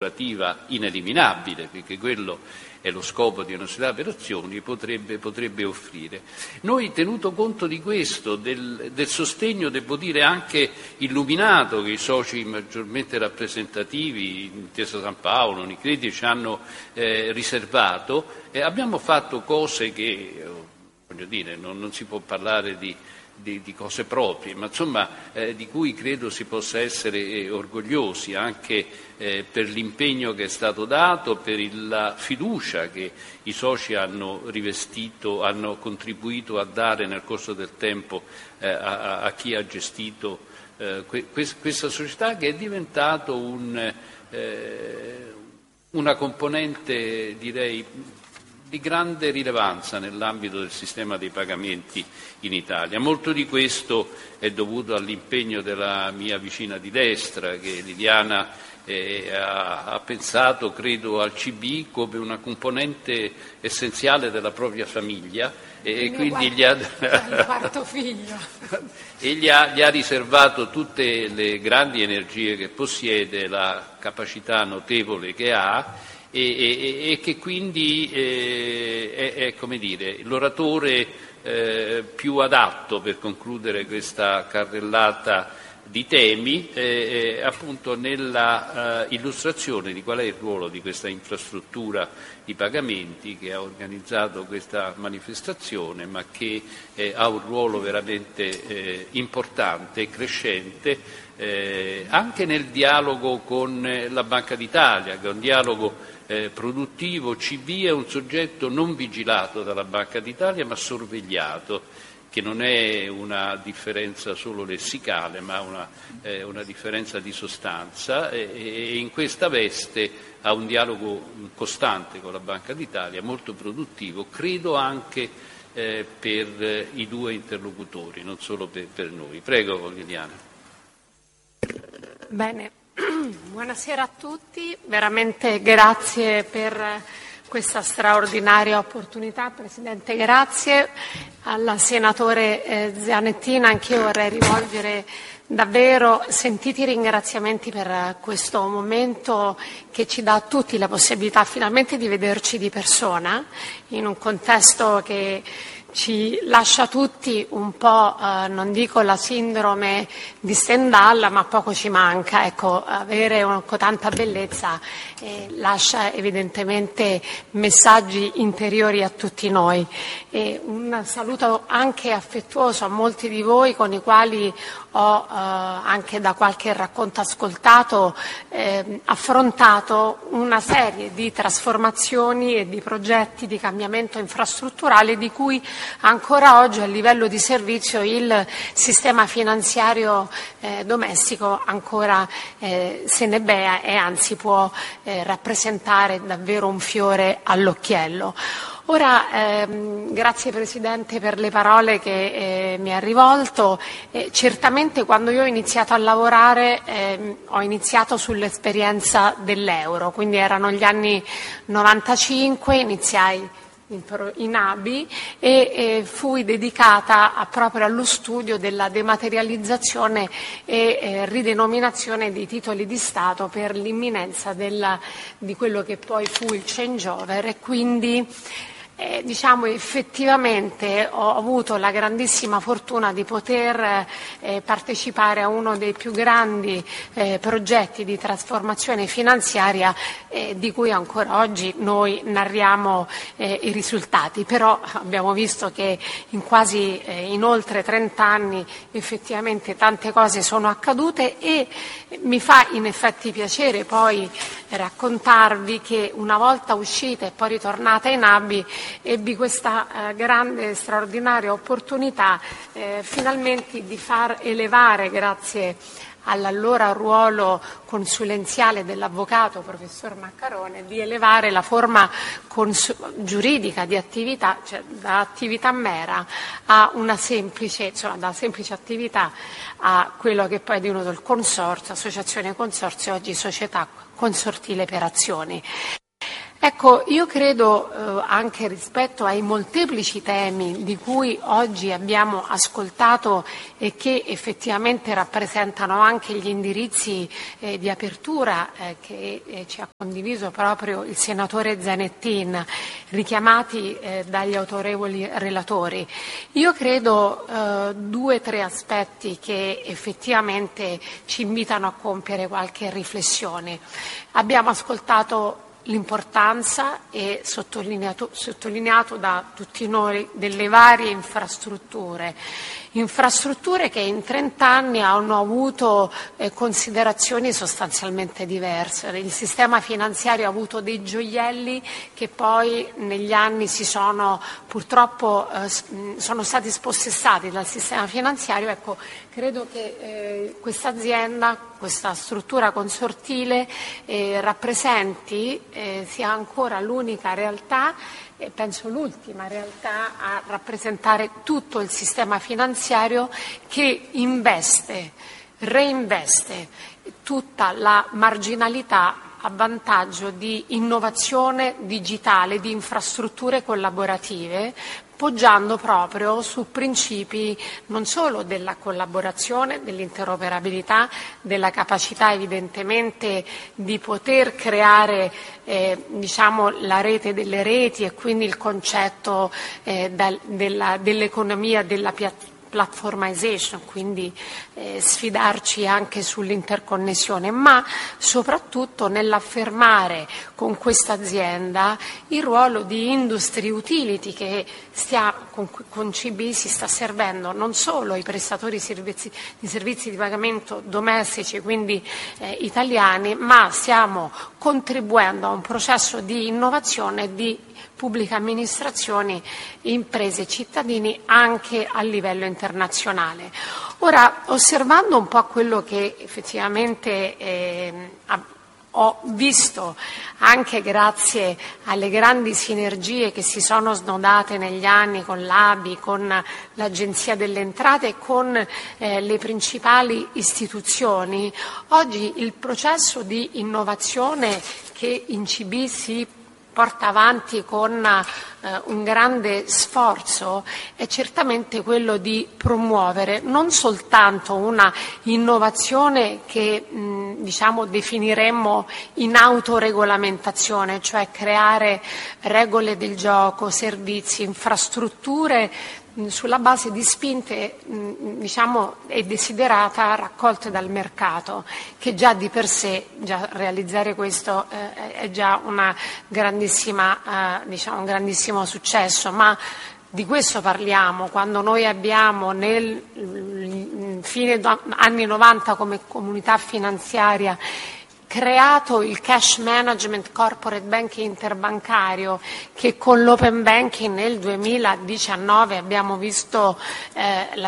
ineliminabile, perché quello è lo scopo di una società per azioni, potrebbe offrire. Noi, tenuto conto di questo, del sostegno, devo dire, anche illuminato che i soci maggiormente rappresentativi, Intesa San Paolo, Unicredit, ci hanno riservato, abbiamo fatto cose che, voglio dire, non si può parlare di cose proprie, ma insomma di cui credo si possa essere orgogliosi, anche per l'impegno che è stato dato, per la fiducia che i soci hanno rivestito, hanno contribuito a dare nel corso del tempo a chi ha gestito questa società, che è diventato una componente, direi, di grande rilevanza nell'ambito del sistema dei pagamenti in Italia. Molto di questo è dovuto all'impegno della mia vicina di destra, che Liliana ha pensato, credo, al CB come una componente essenziale della propria famiglia, e quindi gli ha riservato tutte le grandi energie che possiede, la capacità notevole che ha, e che quindi è come dire, l'oratore più adatto per concludere questa carrellata di temi, appunto nella illustrazione di qual è il ruolo di questa infrastruttura di pagamenti che ha organizzato questa manifestazione, ma che ha un ruolo veramente importante e crescente, anche nel dialogo con la Banca d'Italia, che è un dialogo produttivo. CB è un soggetto non vigilato dalla Banca d'Italia, ma sorvegliato, che non è una differenza solo lessicale, ma una differenza di sostanza, e in questa veste ha un dialogo costante con la Banca d'Italia, molto produttivo, credo anche per i due interlocutori, non solo per noi. Prego, Liliana. Bene, buonasera a tutti, veramente grazie per questa straordinaria opportunità. Presidente, grazie. Al senatore Zanettin anch'io vorrei rivolgere davvero sentiti ringraziamenti per questo momento che ci dà a tutti la possibilità finalmente di vederci di persona in un contesto che ci lascia tutti un po', non dico la sindrome di Stendhal, ma poco ci manca. Ecco, avere tanta bellezza lascia evidentemente messaggi interiori a tutti noi. E un saluto anche affettuoso a molti di voi con i quali ho, anche da qualche racconto ascoltato, affrontato una serie di trasformazioni e di progetti di cambiamento infrastrutturale di cui ancora oggi a livello di servizio il sistema finanziario domestico ancora se ne bea e anzi può rappresentare davvero un fiore all'occhiello. Ora, grazie Presidente per le parole che mi ha rivolto. Certamente quando io ho iniziato a lavorare ho iniziato sull'esperienza dell'euro, quindi erano gli anni 95, iniziai in ABI e fui dedicata proprio allo studio della dematerializzazione e ridenominazione dei titoli di Stato per l'imminenza di quello che poi fu il changeover, e quindi diciamo effettivamente ho avuto la grandissima fortuna di poter partecipare a uno dei più grandi progetti di trasformazione finanziaria di cui ancora oggi noi narriamo i risultati, però abbiamo visto che in oltre 30 anni effettivamente tante cose sono accadute, e mi fa in effetti piacere poi raccontarvi che una volta uscita e poi ritornata in ABI ebbi questa grande e straordinaria opportunità finalmente di far elevare, grazie all'allora ruolo consulenziale dell'avvocato professor Maccarone, di elevare la forma giuridica di attività, cioè da attività mera a una semplice, da semplice attività a quello che poi è divenuto il consorzio, associazione consorzio, oggi società consortile per azioni. Ecco, io credo anche rispetto ai molteplici temi di cui oggi abbiamo ascoltato e che effettivamente rappresentano anche gli indirizzi di apertura che ci ha condiviso proprio il senatore Zanettin, richiamati dagli autorevoli relatori. Io credo 2 o 3 aspetti che effettivamente ci invitano a compiere qualche riflessione. Abbiamo ascoltato l'importanza è sottolineato da tutti noi delle varie infrastrutture che in 30 anni hanno avuto considerazioni sostanzialmente diverse. Il sistema finanziario ha avuto dei gioielli che poi negli anni purtroppo sono stati spossessati dal sistema finanziario. Ecco, credo che questa azienda, questa struttura consortile rappresenti, sia ancora l'unica realtà, penso l'ultima realtà a rappresentare tutto il sistema finanziario che reinveste tutta la marginalità a vantaggio di innovazione digitale, di infrastrutture collaborative, poggiando proprio su principi non solo della collaborazione, dell'interoperabilità, della capacità evidentemente di poter creare la rete delle reti e quindi il concetto dell'economia della platformization, quindi sfidarci anche sull'interconnessione, ma soprattutto nell'affermare con questa azienda il ruolo di industry utility che con CBI si sta servendo non solo ai prestatori di servizi di pagamento domestici, quindi italiani, ma stiamo contribuendo a un processo di innovazione di pubbliche amministrazioni, imprese e cittadini anche a livello internazionale. Ora, osservando un po' quello che effettivamente ho visto anche grazie alle grandi sinergie che si sono snodate negli anni con l'ABI, con l'Agenzia delle Entrate e con le principali istituzioni, oggi il processo di innovazione che in CB si porta avanti con un grande sforzo è certamente quello di promuovere non soltanto una innovazione che definiremmo in autoregolamentazione, cioè creare regole del gioco, servizi, infrastrutture sulla base di spinte e desiderata raccolte dal mercato, che già di per sé realizzare questo è già un grandissimo successo, ma di questo parliamo quando noi abbiamo nel fine anni 90 come comunità finanziaria creato il cash management corporate banking interbancario, che con l'open banking nel 2019 abbiamo visto la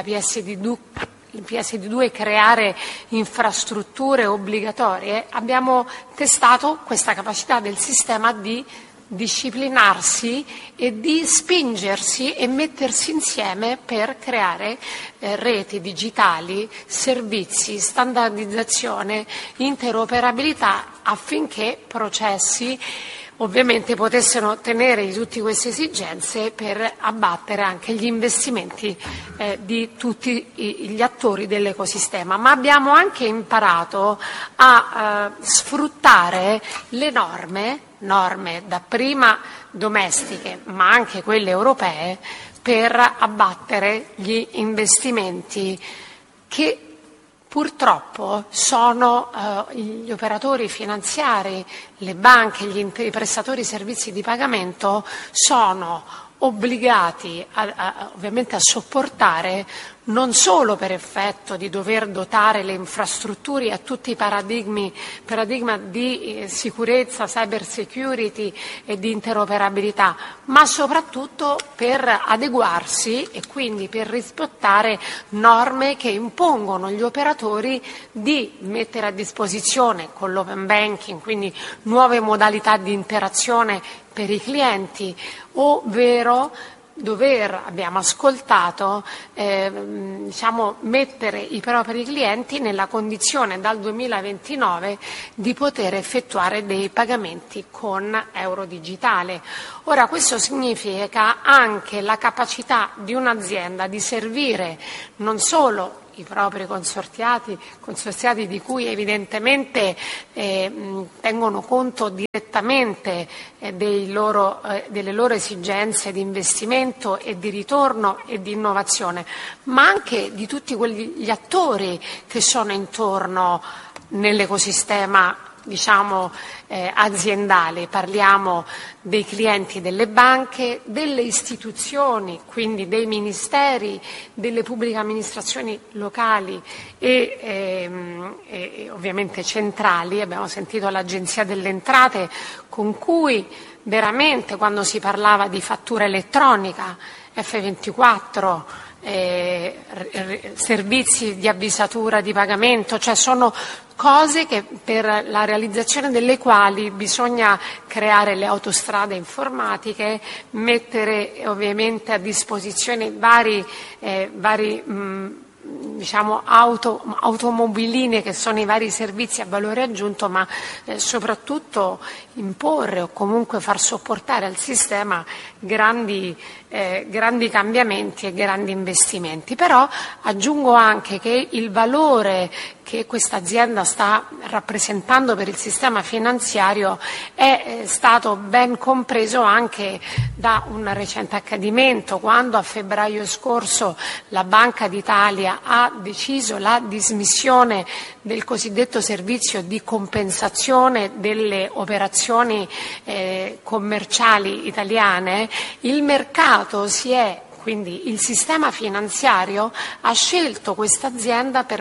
PSD2 creare infrastrutture obbligatorie. Abbiamo testato questa capacità del sistema di disciplinarsi e di spingersi e mettersi insieme per creare reti digitali, servizi, standardizzazione, interoperabilità affinché processi ovviamente potessero tenere di tutte queste esigenze per abbattere anche gli investimenti di tutti gli attori dell'ecosistema. Ma abbiamo anche imparato a sfruttare le norme dapprima domestiche ma anche quelle europee per abbattere gli investimenti che purtroppo sono gli operatori finanziari, le banche, i prestatori di servizi di pagamento sono obbligati ovviamente a sopportare, non solo per effetto di dover dotare le infrastrutture a tutti i paradigma di sicurezza, cyber security e di interoperabilità, ma soprattutto per adeguarsi e quindi per rispettare norme che impongono agli operatori di mettere a disposizione con l'open banking, quindi nuove modalità di interazione per i clienti, ovvero abbiamo ascoltato, mettere i propri clienti nella condizione dal 2029 di poter effettuare dei pagamenti con euro digitale. Ora, questo significa anche la capacità di un'azienda di servire non solo i propri consorziati di cui evidentemente tengono conto direttamente delle loro esigenze di investimento e di ritorno e di innovazione, ma anche di tutti quegli attori che sono intorno nell'ecosistema aziendale. Parliamo dei clienti delle banche, delle istituzioni, quindi dei ministeri, delle pubbliche amministrazioni locali e ovviamente centrali. Abbiamo sentito l'Agenzia delle Entrate, con cui veramente, quando si parlava di fattura elettronica, F24, servizi di avvisatura di pagamento, cioè sono cose per la realizzazione delle quali bisogna creare le autostrade informatiche, mettere ovviamente a disposizione vari automobiline, che sono i vari servizi a valore aggiunto, ma soprattutto imporre o comunque far sopportare al sistema grandi cambiamenti e grandi investimenti. Però aggiungo anche che il valore che questa azienda sta rappresentando per il sistema finanziario è stato ben compreso anche da un recente accadimento, quando a febbraio scorso la Banca d'Italia ha deciso la dismissione del cosiddetto servizio di compensazione delle operazioni commerciali italiane. Il mercato quindi il sistema finanziario ha scelto questa azienda per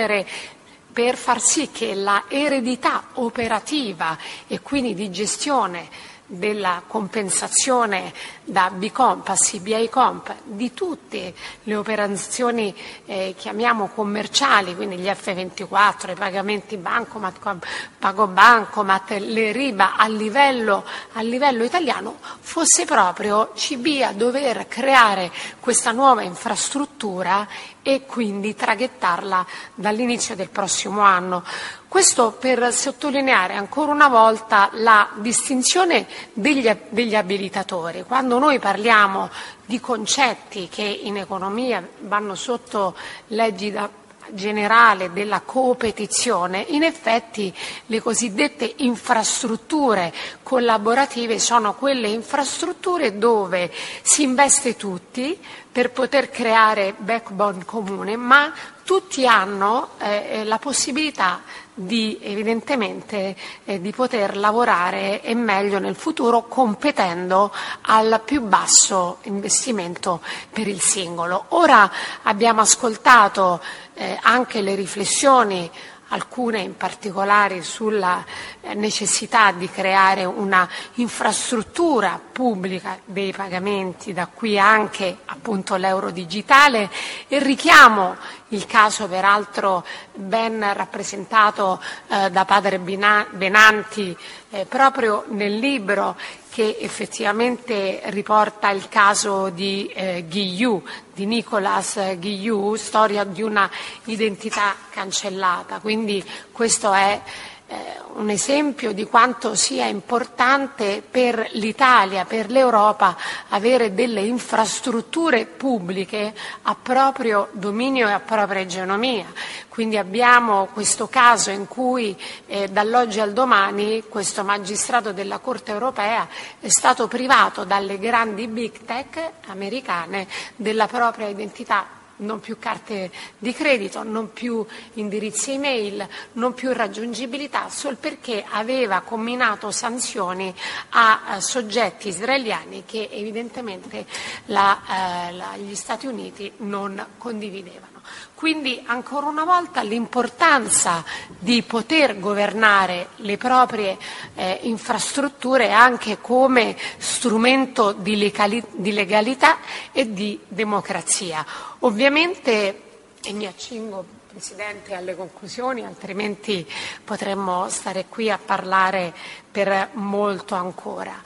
far sì che la eredità operativa e quindi di gestione della compensazione da BiComp a CBI Comp di tutte le operazioni chiamiamo commerciali, quindi gli F24, i pagamenti Bancomat, Pago Bancomat, le RIBA a livello italiano, fosse proprio CBI a dover creare questa nuova infrastruttura e quindi traghettarla dall'inizio del prossimo anno. Questo per sottolineare ancora una volta la distinzione degli abilitatori. Quando noi parliamo di concetti che in economia vanno sotto leggi generale della coopetizione, in effetti le cosiddette infrastrutture collaborative sono quelle infrastrutture dove si investe tutti per poter creare backbone comune, ma tutti hanno la possibilità evidentemente di poter lavorare e meglio nel futuro, competendo al più basso investimento per il singolo. Ora abbiamo ascoltato anche le riflessioni, alcune in particolare sulla necessità di creare una infrastruttura pubblica dei pagamenti, da qui anche appunto l'euro digitale, e richiamo il caso peraltro ben rappresentato da padre Benanti proprio nel libro, che effettivamente riporta il caso di Guillou, di Nicolas Guillou, storia di una identità cancellata. Quindi questo è un esempio di quanto sia importante per l'Italia, per l'Europa, avere delle infrastrutture pubbliche a proprio dominio e a propria egemonia. Quindi abbiamo questo caso in cui dall'oggi al domani questo magistrato della Corte europea è stato privato dalle grandi big tech americane della propria identità, non più carte di credito, non più indirizzi email, non più raggiungibilità, sol perché aveva comminato sanzioni a soggetti israeliani che evidentemente gli Stati Uniti non condividevano. Quindi ancora una volta l'importanza di poter governare le proprie infrastrutture anche come strumento di legalità e di democrazia. Ovviamente, e mi accingo, Presidente, alle conclusioni, altrimenti potremmo stare qui a parlare per molto ancora.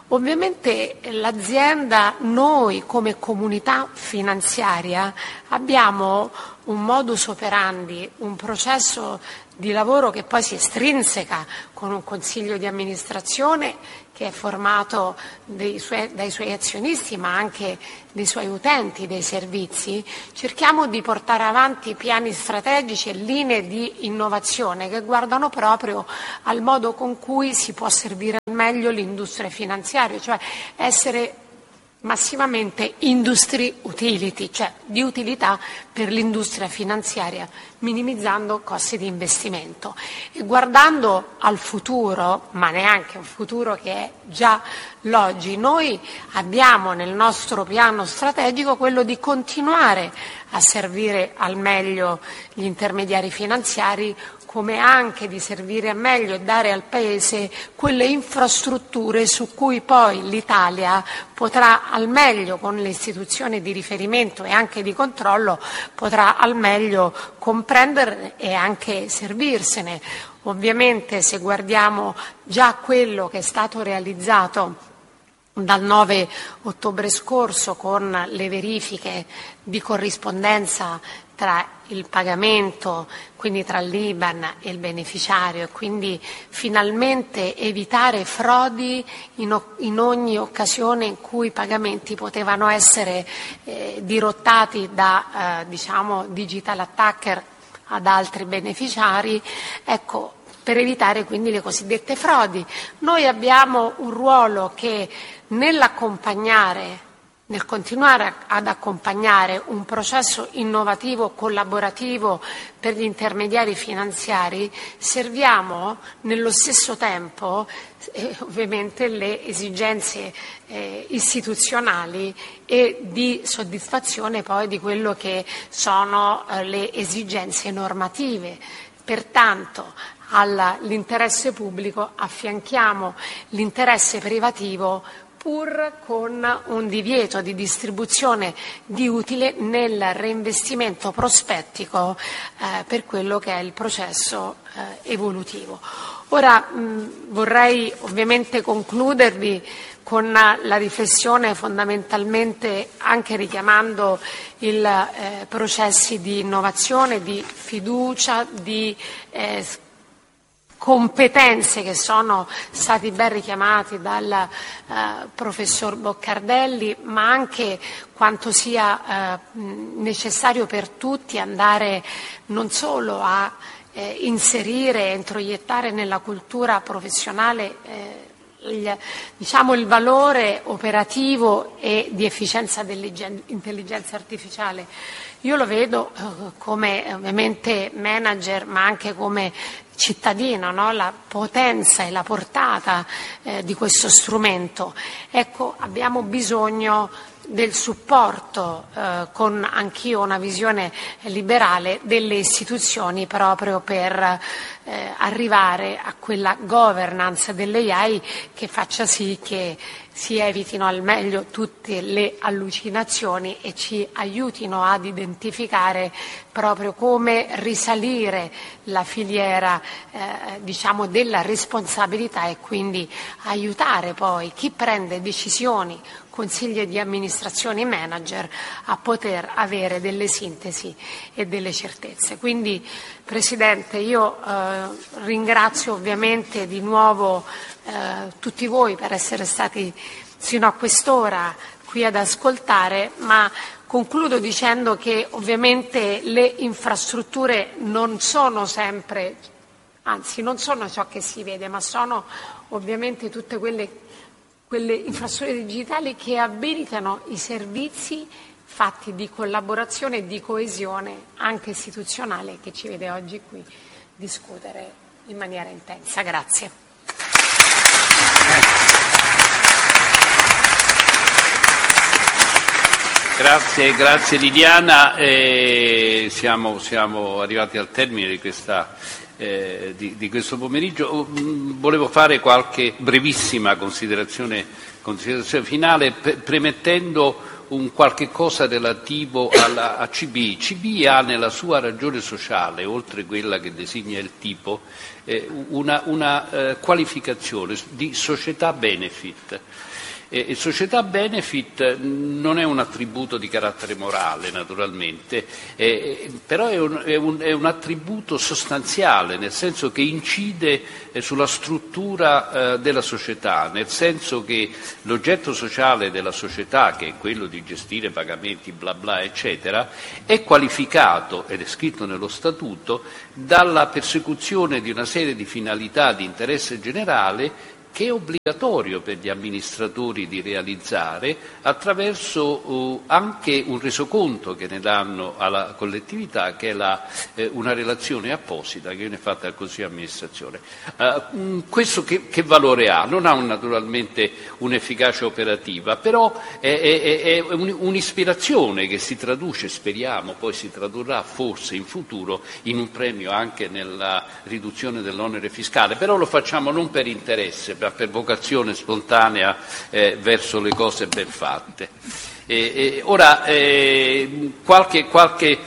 Ovviamente l'azienda, noi come comunità finanziaria abbiamo un modus operandi, un processo di lavoro che poi si estrinseca con un consiglio di amministrazione che è formato dai suoi azionisti ma anche dei suoi utenti dei servizi. Cerchiamo di portare avanti piani strategici e linee di innovazione che guardano proprio al modo con cui si può servire al meglio l'industria finanziaria, cioè essere massivamente industry utility, cioè di utilità per l'industria finanziaria, minimizzando costi di investimento. E guardando al futuro, ma neanche un futuro che è già l'oggi, noi abbiamo nel nostro piano strategico quello di continuare a servire al meglio gli intermediari finanziari, come anche di servire a meglio e dare al Paese quelle infrastrutture su cui poi l'Italia potrà al meglio, con le istituzioni di riferimento e anche di controllo, potrà al meglio comprendere e anche servirsene. Ovviamente se guardiamo già quello che è stato realizzato dal 9 ottobre scorso con le verifiche di corrispondenza tra il pagamento, quindi tra l'IBAN e il beneficiario, e quindi finalmente evitare frodi in ogni occasione in cui i pagamenti potevano essere dirottati da digital attacker ad altri beneficiari, ecco, per evitare quindi le cosiddette frodi. Noi abbiamo un ruolo che nel continuare ad accompagnare un processo innovativo collaborativo per gli intermediari finanziari, serviamo nello stesso tempo ovviamente le esigenze istituzionali e di soddisfazione poi di quello che sono le esigenze normative. Pertanto all'interesse pubblico affianchiamo l'interesse privativo pur con un divieto di distribuzione di utile nel reinvestimento prospettico per quello che è il processo evolutivo. Ora vorrei ovviamente concludervi con la riflessione fondamentalmente anche richiamando i processi di innovazione, di fiducia, di competenze che sono stati ben richiamati dal professor Boccardelli, ma anche quanto sia necessario per tutti andare non solo a inserire e introiettare nella cultura professionale il valore operativo e di efficienza dell'intelligenza artificiale. Io lo vedo come ovviamente manager, ma anche come cittadino, no? La potenza e la portata di questo strumento. Ecco, abbiamo bisogno del supporto, con anch'io una visione liberale, delle istituzioni proprio per arrivare a quella governance dell'AI che faccia sì che si evitino al meglio tutte le allucinazioni e ci aiutino ad identificare proprio come risalire la filiera della responsabilità e quindi aiutare poi chi prende decisioni, consigli di amministrazione e manager a poter avere delle sintesi e delle certezze. Quindi Presidente, io ringrazio ovviamente di nuovo tutti voi per essere stati sino a quest'ora qui ad ascoltare, ma concludo dicendo che ovviamente le infrastrutture non sono sempre, anzi non sono ciò che si vede, ma sono ovviamente tutte quelle infrastrutture digitali che abilitano i servizi fatti di collaborazione e di coesione anche istituzionale che ci vede oggi qui discutere in maniera intensa. Grazie. Grazie Liliana. Siamo arrivati al termine di questo pomeriggio. Volevo fare qualche brevissima considerazione finale, premettendo un qualche cosa relativo a CBI. CBI ha nella sua ragione sociale, oltre quella che designa il tipo, una qualificazione di società benefit. Società benefit non è un attributo di carattere morale, naturalmente, però è un attributo sostanziale, nel senso che incide sulla struttura della società, nel senso che l'oggetto sociale della società, che è quello di gestire pagamenti, bla bla, eccetera, è qualificato, ed è scritto nello Statuto, dalla persecuzione di una serie di finalità di interesse generale che è obbligatorio per gli amministratori di realizzare attraverso anche un resoconto che ne danno alla collettività, che è una relazione apposita che viene fatta al Consiglio di amministrazione. Questo che valore ha? Non ha naturalmente un'efficacia operativa, però è un'ispirazione che si traduce, speriamo, poi si tradurrà forse in futuro in un premio anche nella riduzione dell'onere fiscale, però lo facciamo non per interesse, ma per vocazione spontanea verso le cose ben fatte. Ora, qualche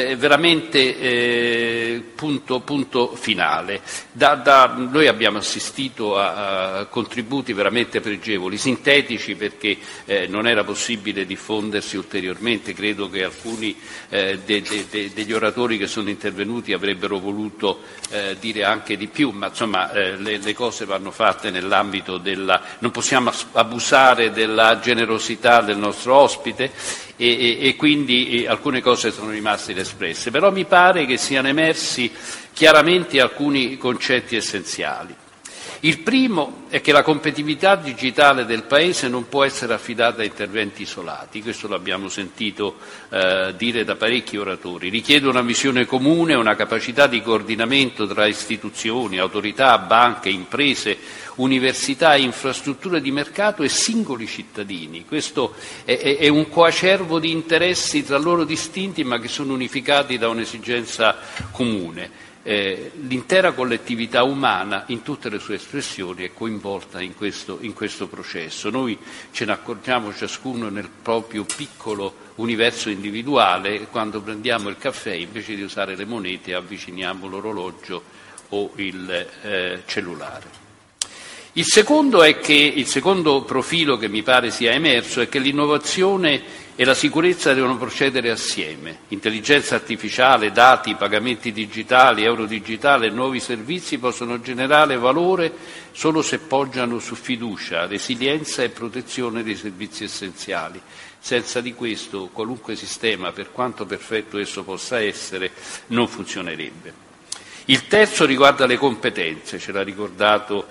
veramente punto finale. Noi abbiamo assistito a contributi veramente pregevoli, sintetici perché non era possibile diffondersi ulteriormente. Credo che alcuni degli oratori che sono intervenuti avrebbero voluto dire anche di più, ma insomma le cose vanno fatte nell'ambito non possiamo abusare della generosità del nostro ospite e quindi alcune cose sono rimaste inespresse, però mi pare che siano emersi chiaramente alcuni concetti essenziali. Il primo è che la competitività digitale del Paese non può essere affidata a interventi isolati, questo l'abbiamo sentito dire da parecchi oratori, richiede una visione comune, una capacità di coordinamento tra istituzioni, autorità, banche, imprese, università, infrastrutture di mercato e singoli cittadini. Questo è un coacervo di interessi tra loro distinti ma che sono unificati da un'esigenza comune. L'intera collettività umana in tutte le sue espressioni è coinvolta in questo processo. Noi ce ne accorgiamo ciascuno nel proprio piccolo universo individuale e quando prendiamo il caffè invece di usare le monete avviciniamo l'orologio o il cellulare. Il secondo profilo che mi pare sia emerso è che l'innovazione e la sicurezza devono procedere assieme. Intelligenza artificiale, dati, pagamenti digitali, euro digitale e nuovi servizi possono generare valore solo se poggiano su fiducia, resilienza e protezione dei servizi essenziali. Senza di questo qualunque sistema, per quanto perfetto esso possa essere, non funzionerebbe. Il terzo riguarda le competenze, ce l'ha ricordato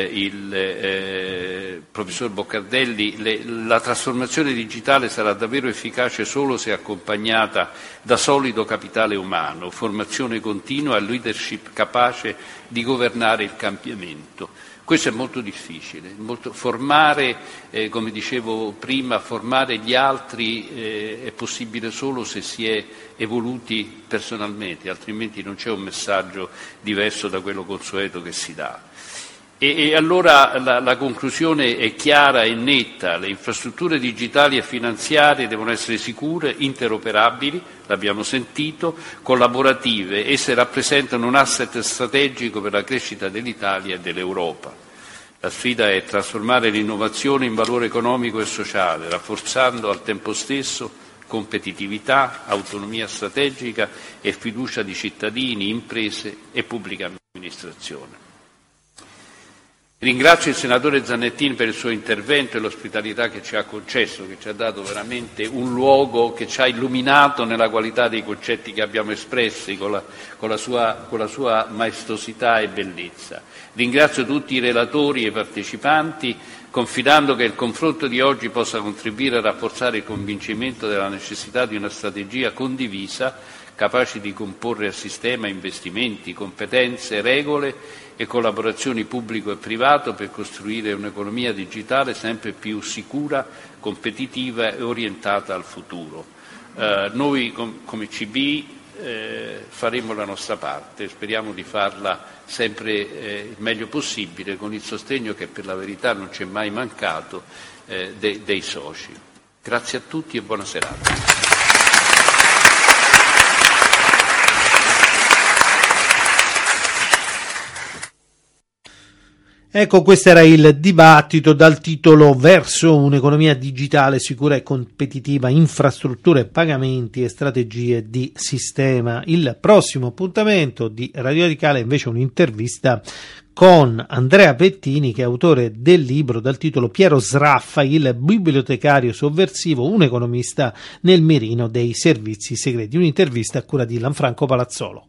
il professor Boccardelli, la trasformazione digitale sarà davvero efficace solo se accompagnata da solido capitale umano, formazione continua e leadership capace di governare il cambiamento. Questo è molto difficile, formare, come dicevo prima, formare gli altri è possibile solo se si è evoluti personalmente, altrimenti non c'è un messaggio diverso da quello consueto che si dà. E allora la conclusione è chiara e netta, le infrastrutture digitali e finanziarie devono essere sicure, interoperabili, l'abbiamo sentito, collaborative, esse rappresentano un asset strategico per la crescita dell'Italia e dell'Europa. La sfida è trasformare l'innovazione in valore economico e sociale, rafforzando al tempo stesso competitività, autonomia strategica e fiducia di cittadini, imprese e pubblica amministrazione. Ringrazio il senatore Zanettin per il suo intervento e l'ospitalità che ci ha concesso, che ci ha dato veramente un luogo che ci ha illuminato nella qualità dei concetti che abbiamo espressi con la sua maestosità e bellezza. Ringrazio tutti i relatori e i partecipanti, confidando che il confronto di oggi possa contribuire a rafforzare il convincimento della necessità di una strategia condivisa capaci di comporre a sistema investimenti, competenze, regole e collaborazioni pubblico e privato per costruire un'economia digitale sempre più sicura, competitiva e orientata al futuro. Noi come CBI faremo la nostra parte, speriamo di farla sempre il meglio possibile con il sostegno che per la verità non ci è mai mancato dei soci. Grazie a tutti e buona serata. Ecco, questo era il dibattito dal titolo Verso un'economia digitale sicura e competitiva, infrastrutture, pagamenti e strategie di sistema. Il prossimo appuntamento di Radio Radicale è invece un'intervista con Andrea Pettini, che è autore del libro dal titolo Piero Sraffa, il bibliotecario sovversivo, un economista nel mirino dei servizi segreti. Un'intervista a cura di Lanfranco Palazzolo.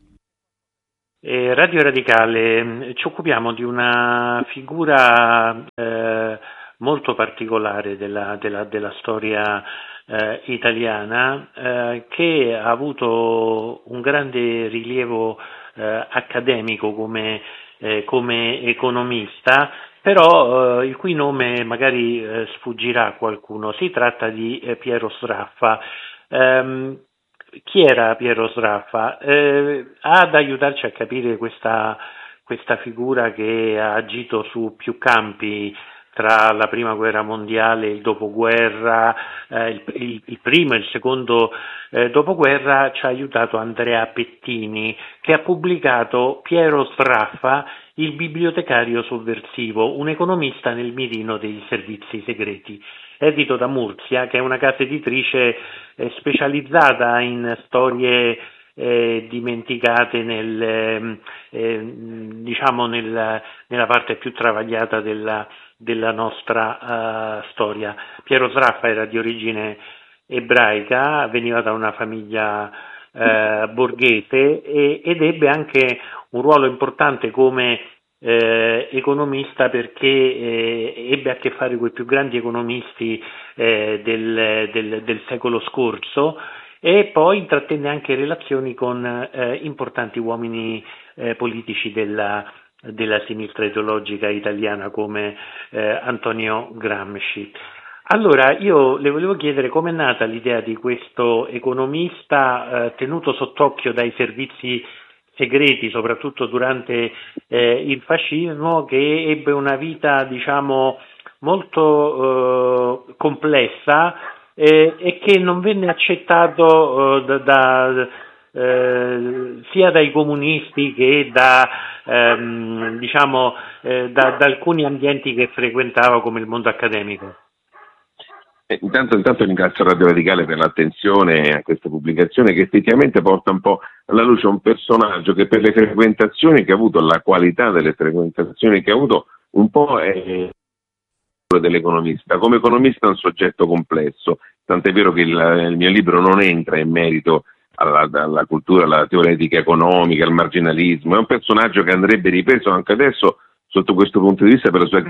Radio Radicale, ci occupiamo di una figura molto particolare della storia italiana, che ha avuto un grande rilievo accademico come economista, però il cui nome magari sfuggirà a qualcuno. Si tratta di Piero Sraffa. Chi era Piero Sraffa? Ad aiutarci a capire questa figura che ha agito su più campi tra la prima guerra mondiale e il dopoguerra, il primo e il secondo dopoguerra, ci ha aiutato Andrea Pettini, che ha pubblicato Piero Sraffa, il bibliotecario sovversivo, un economista nel mirino dei servizi segreti, edito da Murcia, che è una casa editrice specializzata in storie dimenticate nella parte più travagliata della nostra storia. Piero Sraffa era di origine ebraica, veniva da una famiglia borghese ed ebbe anche un ruolo importante come economista, perché ebbe a che fare con i più grandi economisti del secolo scorso, e poi intrattenne anche relazioni con importanti uomini politici della sinistra ideologica italiana come Antonio Gramsci. Allora, io le volevo chiedere come è nata l'idea di questo economista tenuto sott'occhio dai servizi segreti, soprattutto durante il fascismo, che ebbe una vita, molto complessa e che non venne accettato sia dai comunisti che da alcuni ambienti che frequentava, come il mondo accademico. Intanto ringrazio Radio Radicale per l'attenzione a questa pubblicazione, che effettivamente porta un po' alla luce un personaggio che, per le frequentazioni che ha avuto, la qualità delle frequentazioni che ha avuto, un po' è dell'economista. Come economista è un soggetto complesso, tant'è vero che il mio libro non entra in merito alla cultura, alla teoretica economica, al marginalismo. È un personaggio che andrebbe ripreso anche adesso sotto questo punto di vista, per la sua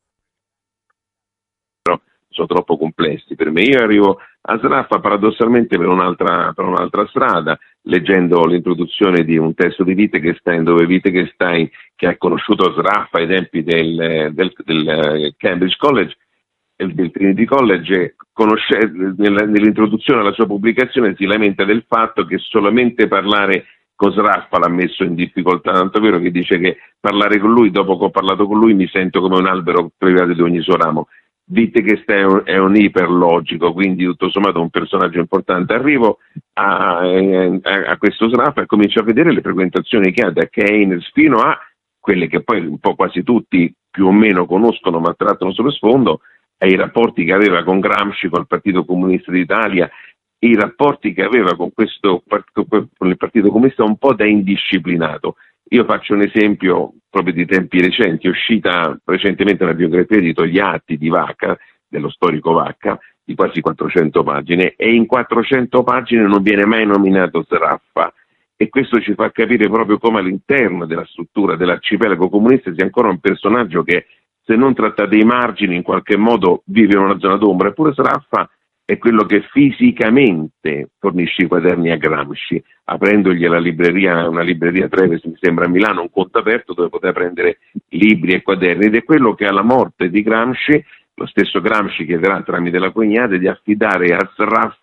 sono troppo complessi per me. Io arrivo a Sraffa paradossalmente per un'altra strada, leggendo l'introduzione di un testo di Wittgenstein, dove Wittgenstein, che ha conosciuto Sraffa ai tempi del Cambridge College, del Trinity College, nell'introduzione alla sua pubblicazione si lamenta del fatto che solamente parlare con Sraffa l'ha messo in difficoltà, tanto è vero che dice che parlare con lui, dopo che ho parlato con lui, mi sento come un albero privato di ogni suo ramo. Wittgenstein è un iperlogico, quindi tutto sommato un personaggio importante. Arrivo a questo Sraffa e comincio a vedere le frequentazioni che ha, da Keynes fino a quelle che poi un po' quasi tutti più o meno conoscono ma trattano sullo sfondo, ai rapporti che aveva con Gramsci, col Partito Comunista d'Italia, i rapporti che aveva con il Partito Comunista un po' da indisciplinato. Io faccio un esempio proprio di tempi recenti. È uscita recentemente una biografia di Togliatti di Vacca, dello storico Vacca, di quasi 400 pagine, e in 400 pagine non viene mai nominato Sraffa, e questo ci fa capire proprio come all'interno della struttura dell'arcipelago comunista sia ancora un personaggio che, se non tratta dei margini, in qualche modo vive in una zona d'ombra. Eppure Sraffa è quello che fisicamente fornisce i quaderni a Gramsci, aprendogli una libreria Treves, mi sembra, a Milano, un conto aperto dove poteva prendere libri e quaderni, ed è quello che alla morte di Gramsci, lo stesso Gramsci chiederà tramite la cognata di affidare a Sraffa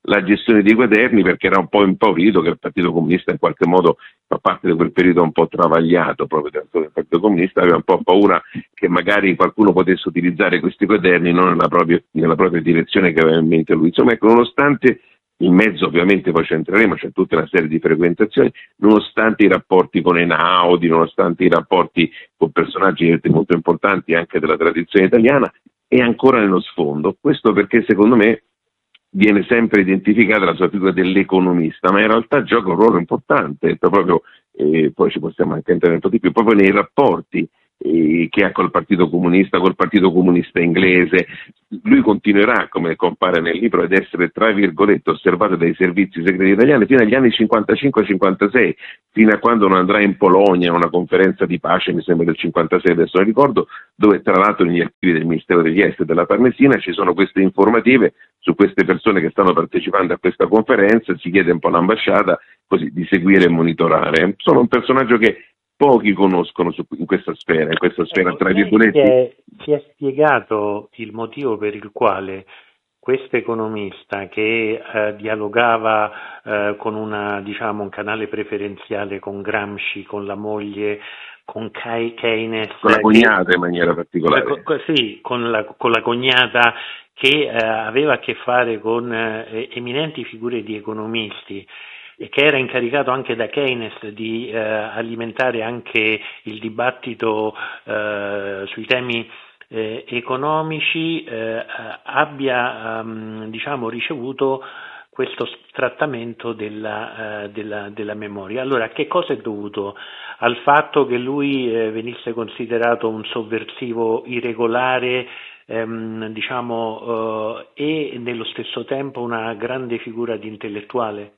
la gestione dei quaderni, perché era un po' impaurito che il Partito Comunista in qualche modo fa parte di quel periodo un po' travagliato proprio del Partito Comunista, aveva un po' paura che magari qualcuno potesse utilizzare questi quaderni non nella propria direzione che aveva in mente lui. Insomma, ecco, nonostante in mezzo ovviamente poi ci entreremo, c'è tutta una serie di frequentazioni, nonostante i rapporti con Einaudi, nonostante i rapporti con personaggi molto importanti anche della tradizione italiana, è ancora nello sfondo. Questo perché secondo me viene sempre identificata la sua figura dell'economista, ma in realtà gioca un ruolo importante, proprio, poi ci possiamo anche entrare un po' di più, proprio nei rapporti che ha col Partito Comunista inglese. Lui continuerà, come compare nel libro, ad essere, tra virgolette, osservato dai servizi segreti italiani fino agli anni 55-56, fino a quando non andrà in Polonia a una conferenza di pace, mi sembra del 56, adesso non ricordo, dove tra l'altro negli archivi del Ministero degli Esteri della Farnesina ci sono queste informative su queste persone che stanno partecipando a questa conferenza, si chiede un po' all'ambasciata così di seguire e monitorare. Sono un personaggio che pochi conoscono in questa sfera tra virgolette. Si è spiegato il motivo per il quale questo economista che dialogava con un canale preferenziale con Gramsci, con la moglie, con Keynes, con la cognata in maniera particolare. Sì, con la cognata, che aveva a che fare con eminenti figure di economisti, e che era incaricato anche da Keynes di alimentare anche il dibattito sui temi economici, abbia ricevuto questo trattamento della memoria. Allora, che cosa è dovuto? Al fatto che lui venisse considerato un sovversivo irregolare, e nello stesso tempo una grande figura di intellettuale?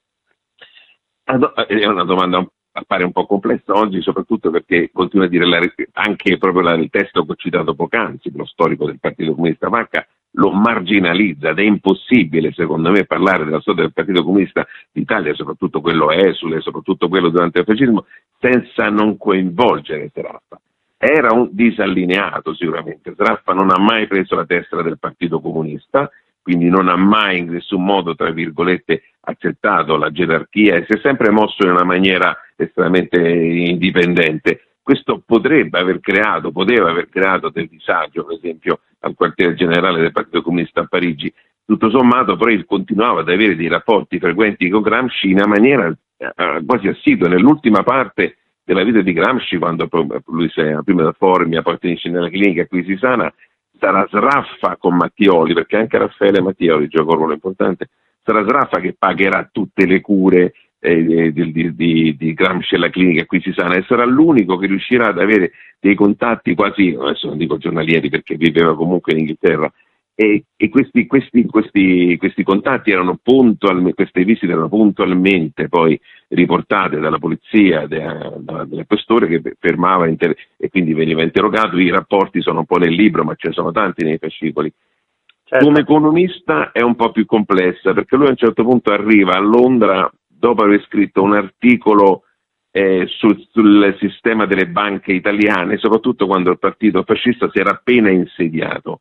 È una domanda appare un po' complessa oggi, soprattutto perché continua a dire anche proprio il testo che ho citato poc'anzi, lo storico del Partito Comunista Vacca, lo marginalizza, ed è impossibile secondo me parlare della storia del Partito Comunista d'Italia, soprattutto quello esule, soprattutto quello durante il fascismo, senza non coinvolgere Sraffa. Era un disallineato sicuramente, Sraffa non ha mai preso la testa del Partito Comunista, quindi non ha mai in nessun modo, tra virgolette, accettato la gerarchia e si è sempre mosso in una maniera estremamente indipendente. Questo poteva aver creato del disagio, per esempio, al quartiere generale del Partito Comunista a Parigi. Tutto sommato, però, il continuava ad avere dei rapporti frequenti con Gramsci in una maniera quasi assidua. Nell'ultima parte della vita di Gramsci, quando lui prima da Formia, poi finisce nella clinica qui si sana, sarà Sraffa con Mattioli, perché anche Raffaele Mattioli gioca un ruolo importante, sarà Sraffa che pagherà tutte le cure di Gramsci alla clinica qui si sana, e sarà l'unico che riuscirà ad avere dei contatti quasi, adesso non dico giornalieri perché viveva comunque in Inghilterra, e questi contatti erano queste visite erano puntualmente poi riportate dalla polizia, dal questore che fermava e quindi veniva interrogato. I rapporti sono un po' nel libro, ma ce ne sono tanti nei fascicoli. Certo. Come economista è un po' più complessa, perché lui a un certo punto arriva a Londra dopo aver scritto un articolo sul sistema delle banche italiane, soprattutto quando il partito fascista si era appena insediato.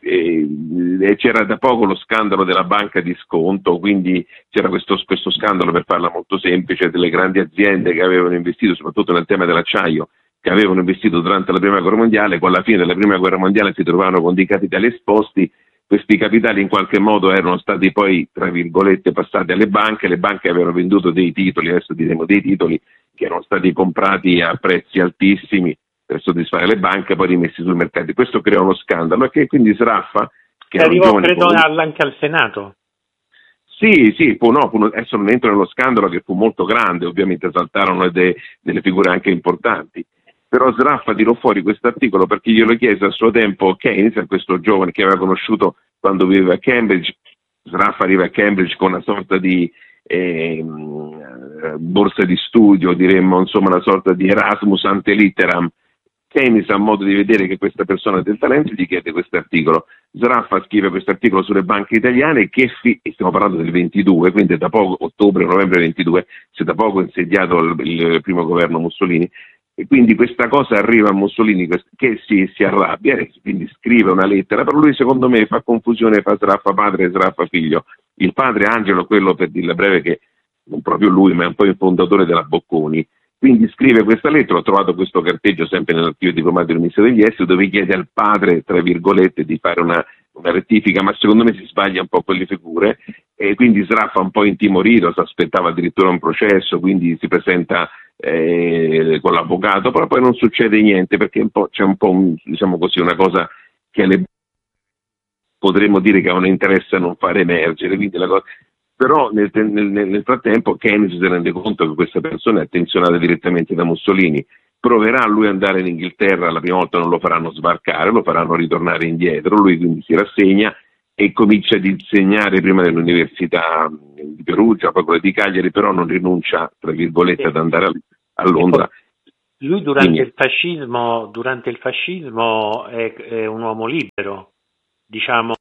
C'era da poco lo scandalo della banca di sconto, quindi c'era questo scandalo, per farla molto semplice, delle grandi aziende che avevano investito soprattutto nel tema dell'acciaio, che avevano investito durante la prima guerra mondiale, con la fine della prima guerra mondiale si trovavano con dei capitali esposti. Questi capitali in qualche modo erano stati poi, tra virgolette, passati alle banche, le banche avevano venduto dei titoli, adesso diremo dei titoli, che erano stati comprati a prezzi altissimi per soddisfare le banche, poi rimessi sul mercato. Questo crea uno scandalo, e che quindi Sraffa, che arrivò credo anche al Senato. Sì, adesso non entro nello scandalo, che fu molto grande, ovviamente saltarono delle figure anche importanti, però Sraffa tirò fuori questo articolo perché glielo chiese a suo tempo Keynes, questo giovane che aveva conosciuto quando viveva a Cambridge. Sraffa arriva a Cambridge con una sorta di borsa di studio, diremmo, insomma una sorta di Erasmus ante litteram. Keynes ha modo di vedere che questa persona ha del talento e gli chiede questo articolo. Sraffa scrive questo articolo sulle banche italiane e stiamo parlando del 22, quindi da poco, ottobre-novembre 22, si è da poco insediato il primo governo Mussolini, e quindi questa cosa arriva a Mussolini che si arrabbia e quindi scrive una lettera, però lui secondo me fa confusione, fa Sraffa padre e Sraffa figlio. Il padre Angelo, quello, per dirla breve, che non proprio lui, ma è un po' il fondatore della Bocconi. Quindi scrive questa lettera, ho trovato questo carteggio sempre nell'archivio diplomatico del Ministero degli Esteri, dove chiede al padre, tra virgolette, di fare una rettifica, ma secondo me si sbaglia un po' quelle figure, e quindi Sraffa un po' intimorito, si aspettava addirittura un processo, quindi si presenta con l'avvocato, però poi non succede niente, perché c'è un po' diciamo così, una cosa che potremmo dire che ha un interesse a non far emergere, quindi la cosa. Però nel frattempo Keynes si rende conto che questa persona è attenzionata direttamente da Mussolini, proverà lui ad andare in Inghilterra, la prima volta non lo faranno sbarcare, lo faranno ritornare indietro, lui quindi si rassegna e comincia ad insegnare prima nell'università di Perugia, poi quella di Cagliari, però non rinuncia, tra virgolette, ad andare a Londra. Lui durante il fascismo è un uomo libero, diciamo.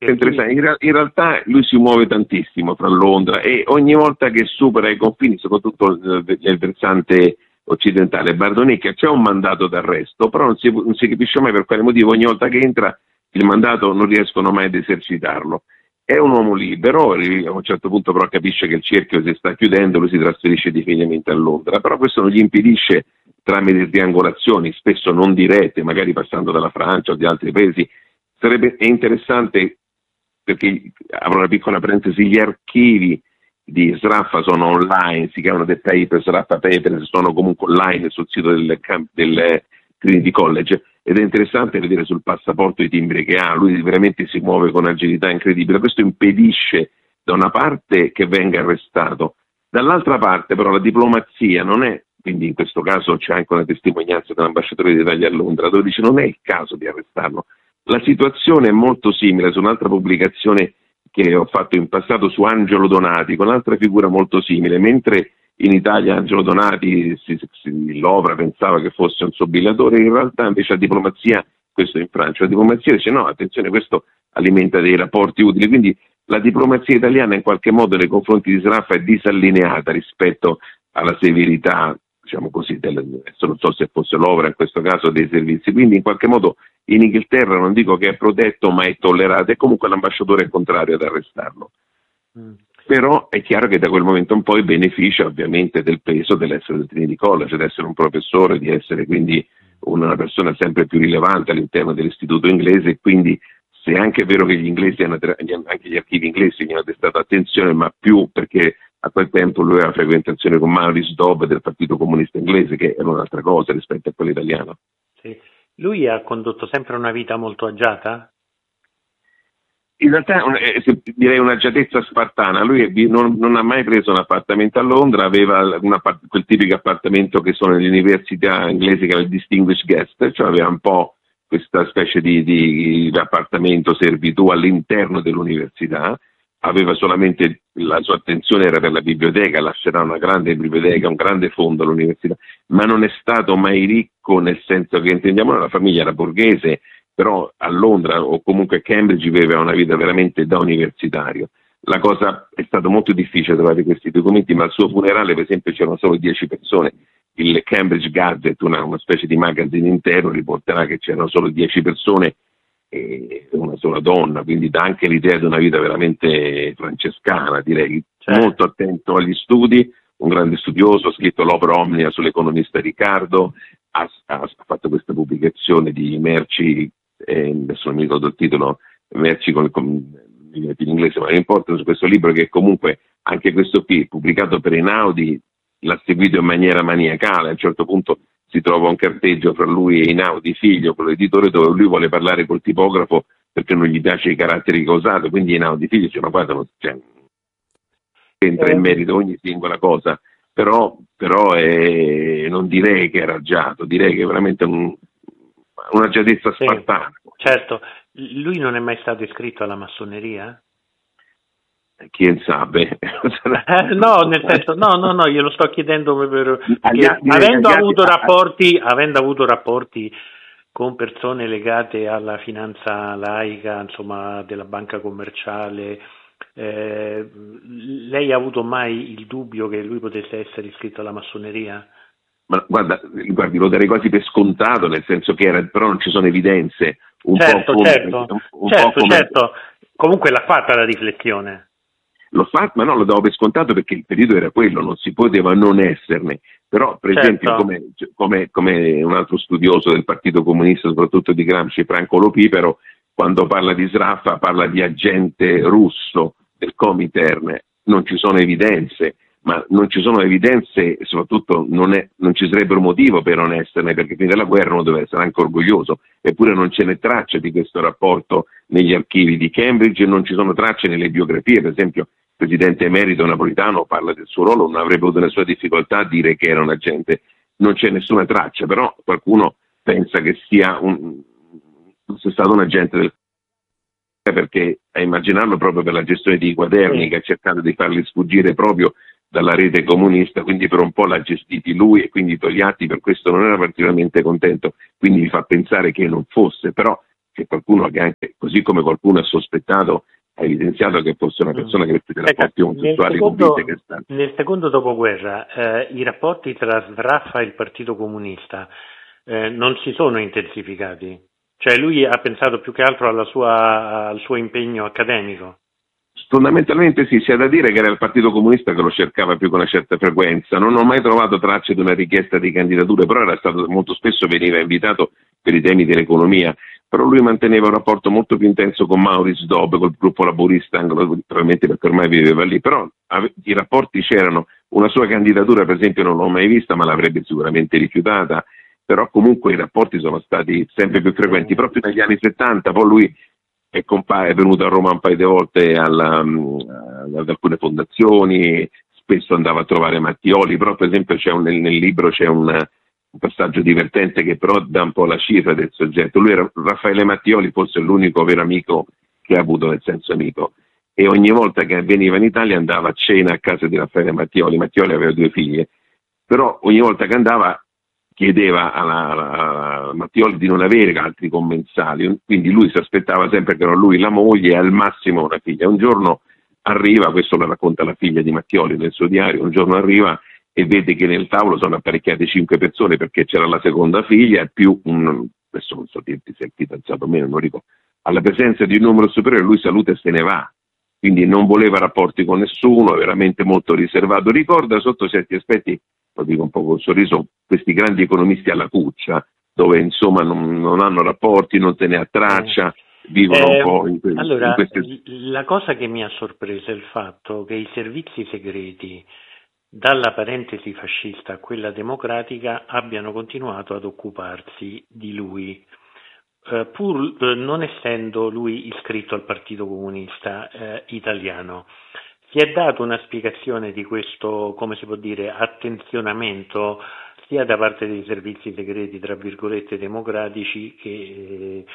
In realtà lui si muove tantissimo fra Londra e ogni volta che supera i confini, soprattutto nel versante occidentale, Bardonecchia, c'è un mandato d'arresto, però non si capisce mai per quale motivo ogni volta che entra il mandato non riescono mai ad esercitarlo. È un uomo libero, a un certo punto però capisce che il cerchio si sta chiudendo, lui si trasferisce definitivamente a Londra, però questo non gli impedisce, tramite triangolazioni, spesso non dirette, magari passando dalla Francia o di altri paesi. È interessante, perché avrò una piccola parentesi, gli archivi di Sraffa sono online, si chiamano The Papers, Sraffa Papers, sono comunque online sul sito del Trinity College, ed è interessante vedere sul passaporto i timbri che ha. Lui veramente si muove con agilità incredibile. Questo impedisce da una parte che venga arrestato, dall'altra parte però la diplomazia non è, quindi in questo caso c'è anche una testimonianza dell'ambasciatore d'Italia a Londra, dove dice non è il caso di arrestarlo. La situazione è molto simile su un'altra pubblicazione che ho fatto in passato su Angelo Donati, con un'altra figura molto simile. Mentre in Italia Angelo Donati, l'Ovra pensava che fosse un sobillatore, in realtà invece la diplomazia, questo in Francia, la diplomazia dice no, attenzione, questo alimenta dei rapporti utili. Quindi la diplomazia italiana in qualche modo nei confronti di Sraffa è disallineata rispetto alla severità, diciamo così, adesso non so se fosse l'Ovra in questo caso, dei servizi. Quindi in qualche modo in Inghilterra non dico che è protetto, ma è tollerato, e comunque l'ambasciatore è contrario ad arrestarlo. Però è chiaro che da quel momento in poi beneficia ovviamente del peso dell'essere del Trinity College, di essere un professore, di essere quindi una persona sempre più rilevante all'interno dell'istituto inglese, e quindi se è anche vero che gli inglesi anche gli archivi inglesi gli hanno destato attenzione, ma più perché a quel tempo lui aveva frequentazione con Maurice Dobb del Partito Comunista Inglese, che era un'altra cosa rispetto a quello italiano. Sì. Lui ha condotto sempre una vita molto agiata? In realtà direi un'agiatezza spartana. Lui non ha mai preso un appartamento a Londra, aveva quel tipico appartamento che sono nelle università inglesi, che è il distinguished guest, cioè aveva un po' questa specie di appartamento servitù all'interno dell'università. Aveva solamente, la sua attenzione era per la biblioteca, lascerà una grande biblioteca, un grande fondo all'università, ma non è stato mai ricco, nel senso che intendiamo la famiglia era borghese, però a Londra o comunque a Cambridge viveva una vita veramente da universitario. La cosa è stato molto difficile trovare questi documenti, ma al suo funerale per esempio c'erano solo 10 persone. Il Cambridge Gazette, una specie di magazine intero, riporterà che c'erano solo 10 persone e una sola donna, quindi dà anche l'idea di una vita veramente francescana, direi. Molto attento agli studi, un grande studioso, ha scritto l'opera omnia sull'economista Riccardo, ha fatto questa pubblicazione di merci, adesso non mi ricordo il titolo, merci in inglese, ma non importa, su questo libro che comunque anche questo qui, pubblicato per Einaudi, l'ha seguito in maniera maniacale. A un certo punto si trova un carteggio fra lui e Einaudi figlio, con l'editore, dove lui vuole parlare col tipografo perché non gli piace i caratteri che ha usato, quindi Einaudi figlio dice ma guarda, entra in merito ogni singola cosa, però non direi che era agiato, direi che è veramente un'agiatezza spartana. Certo, lui non è mai stato iscritto alla massoneria? Chi sa? No, nel senso, no, glielo sto chiedendo avendo avuto rapporti con persone legate alla finanza laica, insomma, della banca commerciale, lei ha avuto mai il dubbio che lui potesse essere iscritto alla massoneria? Ma guardi, lo darei quasi per scontato, nel senso che però non ci sono evidenze. Certo. Comunque l'ha fatta la riflessione. l'ho fatto, ma no, lo davo per scontato perché il periodo era quello, non si poteva non esserne. Però, per esempio, come un altro studioso del Partito Comunista, soprattutto di Gramsci, Franco Lopipero, quando parla di Sraffa parla di agente russo del Comintern. Non ci sono evidenze, ma non ci sono evidenze e soprattutto non ci sarebbero motivo per non esserne, perché finita la guerra uno deve essere anche orgoglioso, eppure non ce n'è traccia di questo rapporto negli archivi di Cambridge e non ci sono tracce nelle biografie. Per esempio il presidente emerito Napolitano parla del suo ruolo, non avrebbe avuto nessuna difficoltà a dire che era un agente, non c'è nessuna traccia, però qualcuno pensa che sia stato un agente del, perché a immaginarlo proprio per la gestione di quaderni che ha cercato di farli sfuggire proprio dalla rete comunista, quindi per un po' l'ha gestiti lui e quindi Togliatti per questo non era particolarmente contento, quindi mi fa pensare che non fosse, però c'è qualcuno che anche, così come qualcuno ha sospettato, ha evidenziato che fosse una persona che avesse dei rapporti omosessuali con Wittgenstein. Nel secondo dopoguerra i rapporti tra Sraffa e il Partito Comunista non si sono intensificati, cioè lui ha pensato più che altro al suo impegno accademico. Fondamentalmente sì, sia da dire che era il Partito Comunista che lo cercava più con una certa frequenza. Non ho mai trovato tracce di una richiesta di candidature, però era stato molto spesso veniva invitato per i temi dell'economia. Però lui manteneva un rapporto molto più intenso con Maurice Dobb, col gruppo laburista anglo, probabilmente perché ormai viveva lì, però i rapporti c'erano. Una sua candidatura per esempio non l'ho mai vista, ma l'avrebbe sicuramente rifiutata, però comunque i rapporti sono stati sempre più frequenti. Proprio negli anni 70 poi lui è venuto a Roma un paio di volte ad alcune fondazioni, spesso andava a trovare Mattioli, però per esempio nel libro c'è un passaggio divertente che però dà un po' la cifra del soggetto. Raffaele Mattioli forse è l'unico vero amico che ha avuto, nel senso amico, e ogni volta che veniva in Italia andava a cena a casa di Raffaele Mattioli. Mattioli aveva 2 figlie, però ogni volta che andava chiedeva a Mattioli di non avere altri commensali, quindi lui si aspettava sempre che era lui la moglie e al massimo una figlia. Un giorno arriva, questo lo racconta la figlia di Mattioli nel suo diario, un giorno arriva e vede che nel tavolo sono apparecchiate 5 persone perché c'era la seconda figlia più adesso non so dirti se è il fidanzato o meno, non ricordo, alla presenza di un numero superiore lui saluta e se ne va, quindi non voleva rapporti con nessuno, veramente molto riservato. Ricorda sotto certi aspetti, lo dico un po' col sorriso, questi grandi economisti alla cuccia, dove insomma non hanno rapporti, non se ne ha traccia, vivono un po' in queste... La cosa che mi ha sorpreso è il fatto che i servizi segreti, dalla parentesi fascista a quella democratica, abbiano continuato ad occuparsi di lui, pur non essendo lui iscritto al Partito Comunista italiano. Si è dato una spiegazione di questo, come si può dire, attenzionamento sia da parte dei servizi segreti, tra virgolette, democratici, che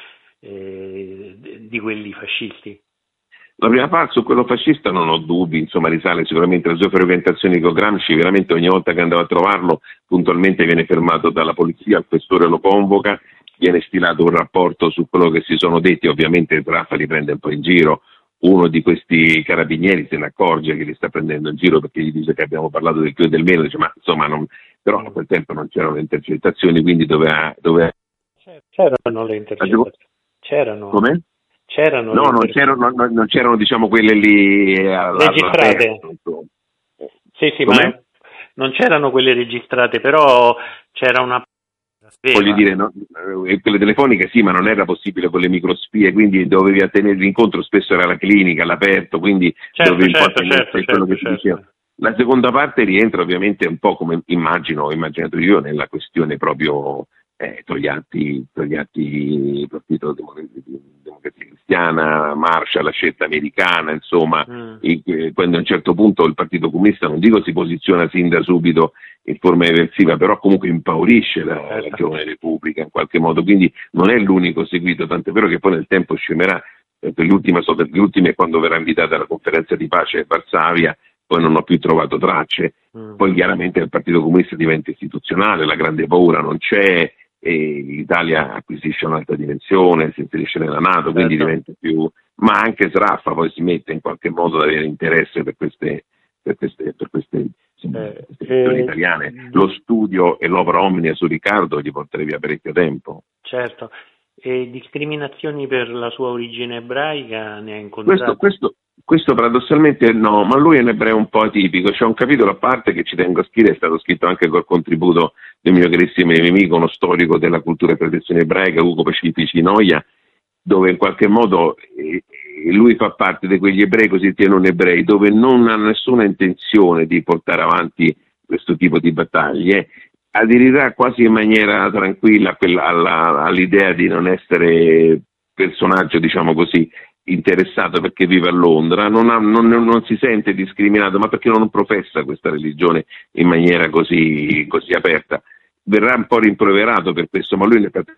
di quelli fascisti? La prima parte su quello fascista non ho dubbi, insomma risale sicuramente alle sue frequentazioni con Gramsci, veramente ogni volta che andava a trovarlo puntualmente viene fermato dalla polizia, il questore lo convoca, viene stilato un rapporto su quello che si sono detti, ovviamente Sraffa li prende un po' in giro. Uno di questi carabinieri se ne accorge che li sta prendendo in giro perché gli dice che abbiamo parlato del più e del meno, dice ma insomma però a quel tempo non c'erano le intercettazioni, quindi doveva... C'erano le intercettazioni. C'erano. Come? C'erano non c'erano diciamo quelle lì registrate. Sì, ma non c'erano quelle registrate, però c'era una... Voglio dire, quelle telefoniche sì, ma non era possibile con le microspie, quindi dovevi tenere l'incontro, spesso era la clinica, all'aperto, quindi dovevi quello che si diceva. La seconda parte rientra ovviamente un po' come ho immaginato io, nella questione proprio Togliatti, Partito Democrazia Cristiana, Marshall, la scelta americana, insomma, quando a un certo punto il Partito Comunista, non dico si posiziona sin da subito in forma eversiva, però comunque impaurisce la giovane Repubblica in qualche modo, quindi non è l'unico seguito, tant'è vero che poi nel tempo scemerà, per le ultime quando verrà invitata alla conferenza di pace a Varsavia, poi non ho più trovato tracce, poi chiaramente il Partito Comunista diventa istituzionale, la grande paura non c'è, e l'Italia acquisisce un'altra dimensione, si inserisce nella NATO, quindi diventa più... Ma anche Sraffa poi si mette in qualche modo ad avere interesse per queste istituzioni italiane. Lo studio e l'opera omnia su Riccardo gli porterà via parecchio tempo. Certo. E discriminazioni per la sua origine ebraica ne ha incontrato? Questo Questo paradossalmente no, ma lui è un ebreo un po' atipico. C'è un capitolo a parte che ci tengo a scrivere, è stato scritto anche col contributo del mio carissimo nemico, uno storico della cultura e tradizione ebraica, Ugo Pacifici Noia, dove in qualche modo lui fa parte di quegli ebrei cosiddetti non ebrei, dove non ha nessuna intenzione di portare avanti questo tipo di battaglie, aderirà quasi in maniera tranquilla all'idea di non essere personaggio, diciamo così, interessato perché vive a Londra, non si sente discriminato, ma perché non professa questa religione in maniera così aperta. Verrà un po' rimproverato per questo, ma lui ne parla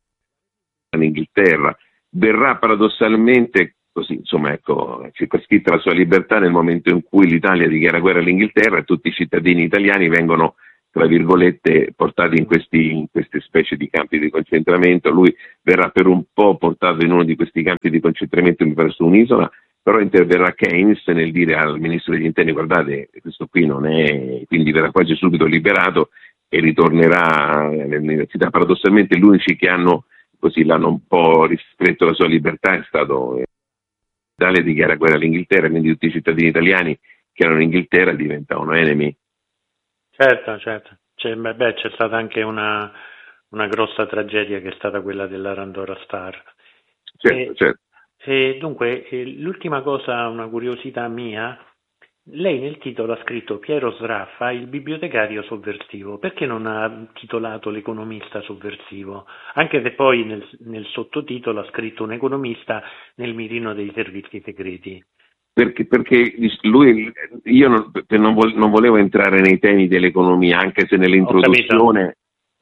in Inghilterra, verrà paradossalmente così, insomma, ecco, circoscritta la sua libertà nel momento in cui l'Italia dichiara guerra all'Inghilterra e tutti i cittadini italiani vengono, tra virgolette, portati in queste specie di campi di concentramento. Lui verrà per un po' portato in uno di questi campi di concentramento verso un'isola, però interverrà Keynes nel dire al ministro degli interni: guardate, questo qui non è, quindi verrà quasi subito liberato e ritornerà all'università. Paradossalmente gli unici che l'hanno un po' ristretto la sua libertà è stato l'Italia dichiara guerra all'Inghilterra, quindi tutti i cittadini italiani che erano in Inghilterra diventavano enemy. Certo. C'è stata anche una grossa tragedia che è stata quella della Randora Star. Certo. E dunque, l'ultima cosa, una curiosità mia, lei nel titolo ha scritto Piero Sraffa, il bibliotecario sovversivo. Perché non ha titolato l'economista sovversivo? Anche se poi nel sottotitolo ha scritto un economista nel mirino dei servizi segreti. Perché lui, io non volevo entrare nei temi dell'economia, anche se nell'introduzione,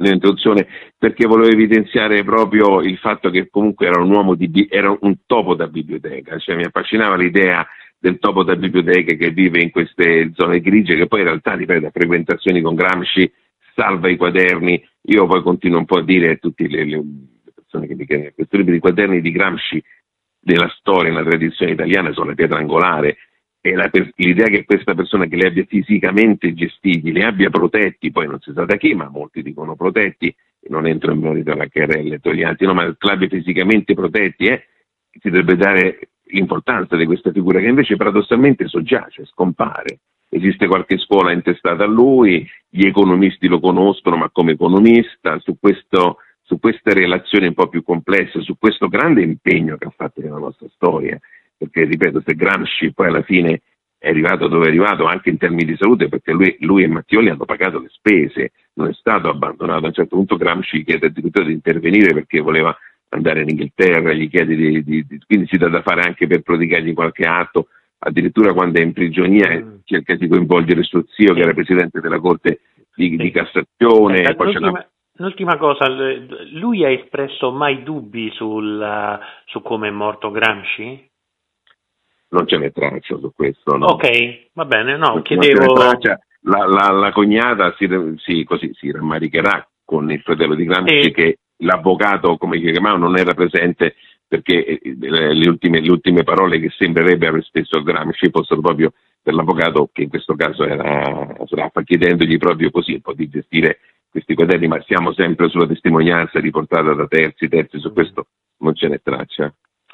perché volevo evidenziare proprio il fatto che comunque era un uomo era un topo da biblioteca, cioè mi affascinava l'idea del topo da biblioteca che vive in queste zone grigie, che poi in realtà, ripeto, frequentazioni con Gramsci, salva i quaderni. Io poi continuo un po' a dire a tutte le persone che mi chiedono questi libri di quaderni di Gramsci della storia nella tradizione italiana sono la pietra angolare, e l'idea che questa persona che li abbia fisicamente gestiti, li abbia protetti, poi non si sa da chi, ma molti dicono protetti, e non entro in merito alla querelle toglianti, no, ma li abbia fisicamente protetti, si dovrebbe dare l'importanza di questa figura che invece paradossalmente soggiace, scompare. Esiste qualche scuola intestata a lui, gli economisti lo conoscono, ma come economista, su queste relazioni un po' più complesse, su questo grande impegno che ha fatto nella nostra storia, perché ripeto, se Gramsci poi alla fine è arrivato dove è arrivato anche in termini di salute, perché lui e Mattioli hanno pagato le spese, non è stato abbandonato. A un certo punto Gramsci chiede addirittura di intervenire perché voleva andare in Inghilterra, gli chiede quindi si dà da fare anche per prodigargli qualche atto, addirittura quando è in prigionia cerca di coinvolgere suo zio che era presidente della Corte di Cassazione. L'ultima cosa, lui ha espresso mai dubbi su come è morto Gramsci? Non ce n'è traccia su questo, no? Ok, va bene, no, chiedevo... Non ce n'è traccia. La cognata si rammaricherà con il fratello di Gramsci che l'avvocato, come si chiamava, non era presente, perché le ultime parole che sembrerebbe aver spesso Gramsci fossero proprio per l'avvocato, che in questo caso era Sraffa, chiedendogli proprio così un po' di gestire questi quaderni, ma siamo sempre sulla testimonianza riportata da terzi, su questo non ce n'è traccia.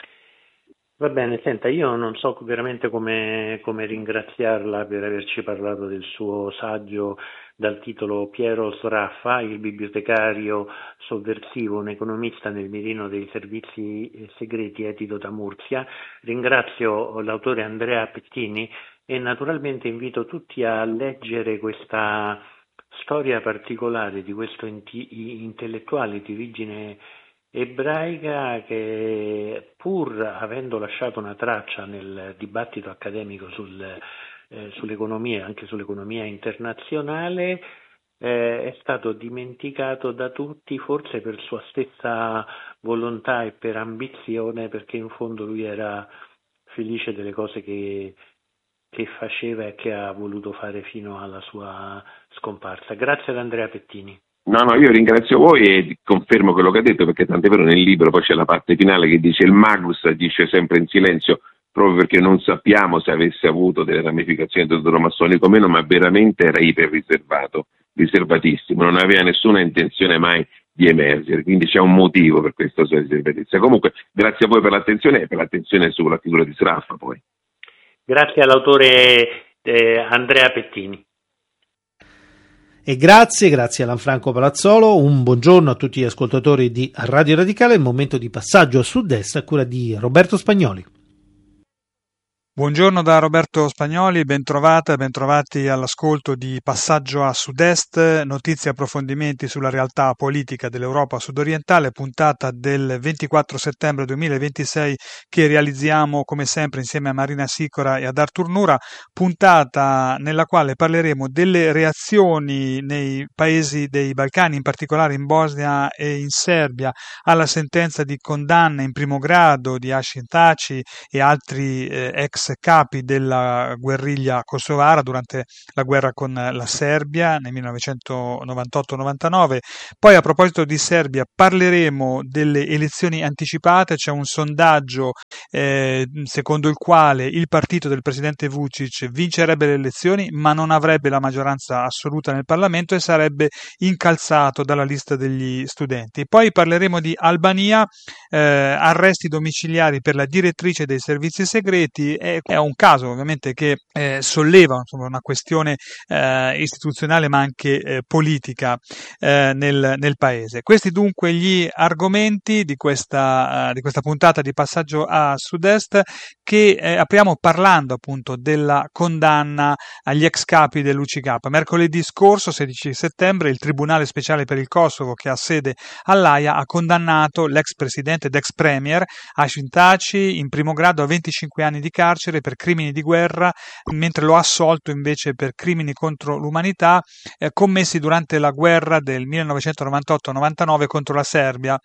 Va bene, senta, io non so veramente come ringraziarla per averci parlato del suo saggio dal titolo Piero Sraffa, il bibliotecario sovversivo, un economista nel mirino dei servizi segreti, edito da Mursia. Ringrazio l'autore Andrea Pettini e naturalmente invito tutti a leggere questa storia particolare di questo intellettuale di origine ebraica che, pur avendo lasciato una traccia nel dibattito accademico sull'economia e anche sull'economia internazionale, è stato dimenticato da tutti, forse per sua stessa volontà e per ambizione, perché in fondo lui era felice delle cose che faceva e che ha voluto fare fino alla sua scomparsa. Grazie ad Andrea Pettini. No, io ringrazio voi e confermo quello che ha detto, perché tant'è vero nel libro poi c'è la parte finale che dice il Magus agisce sempre in silenzio, proprio perché non sappiamo se avesse avuto delle ramificazioni del dono massonico o meno, ma veramente era iper riservatissimo, non aveva nessuna intenzione mai di emergere, quindi c'è un motivo per questa sua riservatezza. Comunque grazie a voi per l'attenzione e per l'attenzione sulla figura di Sraffa poi. Grazie all'autore Andrea Pettini. E grazie a Lanfranco Palazzolo. Un buongiorno a tutti gli ascoltatori di Radio Radicale. Il momento di passaggio a sud-est a cura di Roberto Spagnoli. Buongiorno da Roberto Spagnoli, bentrovati all'ascolto di Passaggio a Sud-Est, notizie e approfondimenti sulla realtà politica dell'Europa sudorientale, puntata del 24 settembre 2026 che realizziamo come sempre insieme a Marina Sicora e ad Artur Nura, puntata nella quale parleremo delle reazioni nei paesi dei Balcani, in particolare in Bosnia e in Serbia, alla sentenza di condanna in primo grado di Hashim Thaçi e altri ex capi della guerriglia kosovara durante la guerra con la Serbia nel 1998-99. Poi a proposito di Serbia parleremo delle elezioni anticipate. C'è un sondaggio secondo il quale il partito del presidente Vučić vincerebbe le elezioni ma non avrebbe la maggioranza assoluta nel Parlamento e sarebbe incalzato dalla lista degli studenti. Poi parleremo di Albania, arresti domiciliari per la direttrice dei servizi segreti. È un caso ovviamente che solleva una questione istituzionale ma anche politica nel paese. Questi dunque gli argomenti di questa puntata di Passaggio a Sud-Est, che apriamo parlando appunto della condanna agli ex capi dell'UCK. Mercoledì scorso, 16 settembre, il Tribunale Speciale per il Kosovo, che ha sede all'Aia, ha condannato l'ex presidente ed ex premier Hashim Thaçi in primo grado a 25 anni di carcere per crimini di guerra, mentre lo ha assolto invece per crimini contro l'umanità commessi durante la guerra del 1998-99 contro la Serbia.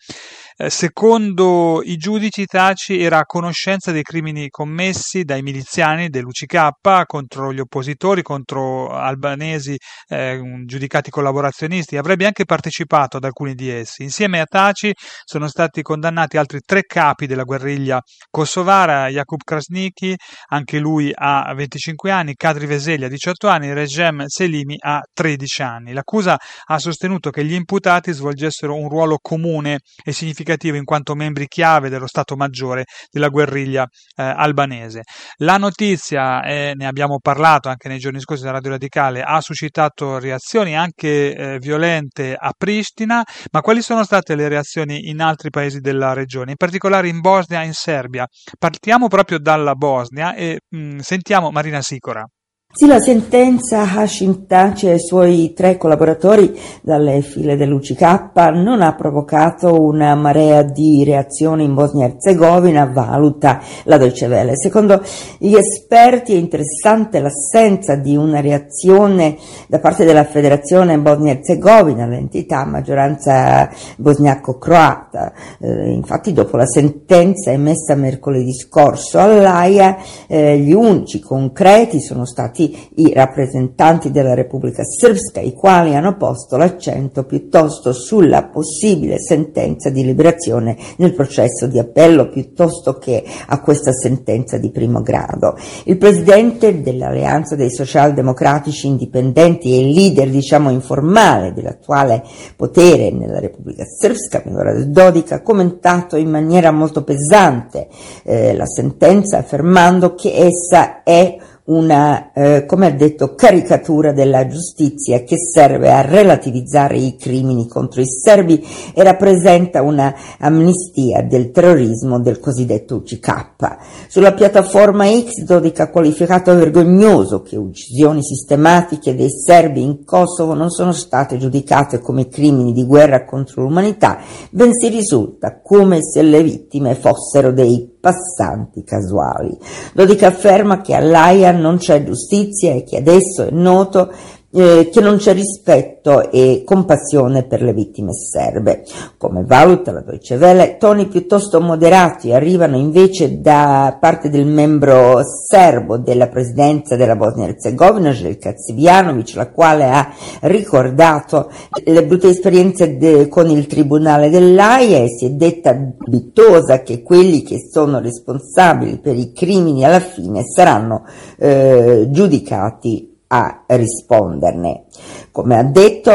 Secondo i giudici, Thaçi era a conoscenza dei crimini commessi dai miliziani dell'UCK contro gli oppositori, contro albanesi giudicati collaborazionisti. Avrebbe anche partecipato ad alcuni di essi. Insieme a Thaçi sono stati condannati altri 3 capi della guerriglia kosovara: Jakub Krasniqi, anche lui a 25 anni, Kadri Veseli a 18 anni, Recep Selimi a 13 anni. L'accusa ha sostenuto che gli imputati svolgessero un ruolo comune e significativo in quanto membri chiave dello Stato Maggiore della guerriglia albanese. La notizia, ne abbiamo parlato anche nei giorni scorsi da Radio Radicale, ha suscitato reazioni anche violente a Pristina, ma quali sono state le reazioni in altri paesi della regione, in particolare in Bosnia e in Serbia? Partiamo proprio dalla Bosnia e sentiamo Marina Sicora. Sì, la sentenza Hashim Thaçi e i suoi 3 collaboratori dalle file dell'UCK non ha provocato una marea di reazioni in Bosnia e Erzegovina, valuta la Deutsche Welle. Secondo gli esperti è interessante l'assenza di una reazione da parte della Federazione Bosnia e Erzegovina, l'entità a maggioranza bosniaco-croata. Infatti dopo la sentenza emessa mercoledì scorso all'Aia, gli unici concreti sono stati i rappresentanti della Repubblica Srpska, i quali hanno posto l'accento piuttosto sulla possibile sentenza di liberazione nel processo di appello piuttosto che a questa sentenza di primo grado. Il presidente dell'Alleanza dei Socialdemocratici Indipendenti e il leader, informale dell'attuale potere nella Repubblica Srpska, Milorad Dodik, ha commentato in maniera molto pesante la sentenza, affermando che essa è una, come ha detto, caricatura della giustizia che serve a relativizzare i crimini contro i serbi e rappresenta una amnistia del terrorismo del cosiddetto UCK. Sulla piattaforma X, Dodik ha qualificato vergognoso che uccisioni sistematiche dei serbi in Kosovo non sono state giudicate come crimini di guerra contro l'umanità, bensì risulta come se le vittime fossero dei passanti casuali. Dodik afferma che all'Aia non c'è giustizia e che adesso è noto che non c'è rispetto e compassione per le vittime serbe. Come valuta la Deutsche Welle, toni piuttosto moderati arrivano invece da parte del membro serbo della presidenza della Bosnia e Erzegovina, Željka Cvijanović, la quale ha ricordato le brutte esperienze con il tribunale dell'Aia e si è detta dubitosa che quelli che sono responsabili per i crimini alla fine saranno giudicati a risponderne. Come ha detto,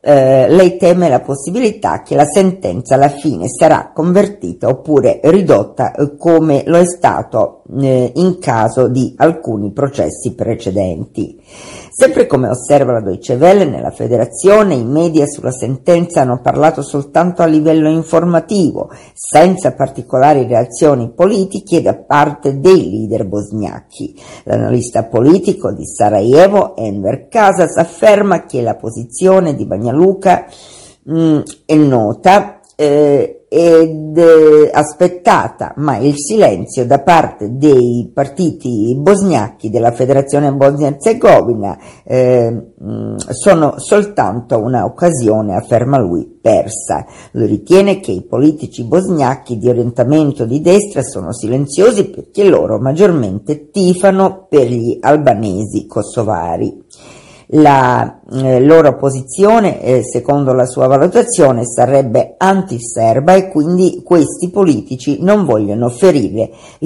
lei teme la possibilità che la sentenza alla fine sarà convertita oppure ridotta come lo è stato in caso di alcuni processi precedenti. Sempre come osserva la Deutsche Welle, nella federazione i media sulla sentenza hanno parlato soltanto a livello informativo, senza particolari reazioni politiche da parte dei leader bosniachi. L'analista politico di Sarajevo, Enver Casas, afferma che la posizione di Banja Luka è nota ed aspettata, ma il silenzio da parte dei partiti bosniachi della Federazione Bosnia-Herzegovina sono soltanto un'occasione, afferma lui, persa. Lui ritiene che i politici bosniachi di orientamento di destra sono silenziosi perché loro maggiormente tifano per gli albanesi kosovari. La loro posizione, secondo la sua valutazione, sarebbe antiserba e quindi questi politici non vogliono ferire